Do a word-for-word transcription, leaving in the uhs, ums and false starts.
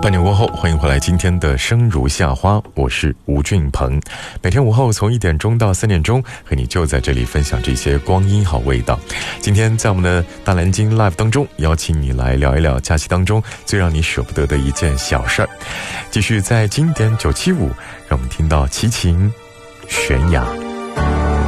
半点过后，欢迎回来今天的生如夏花，我是吴俊鹏。每天午后从一点钟到三点钟，和你就在这里分享这些光阴好味道。今天在我们的大蓝鲸 Live 当中，邀请你来聊一聊假期当中最让你舍不得的一件小事儿。继续在经典九七五，让我们听到齐秦悬崖。